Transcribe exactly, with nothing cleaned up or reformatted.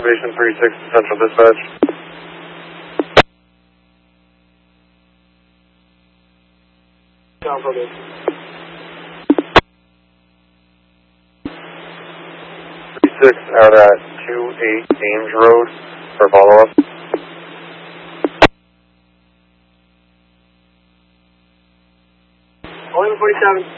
Observation three six to Central Dispatch. three six out at two eight Ames Road for follow-up. eleven forty-seven.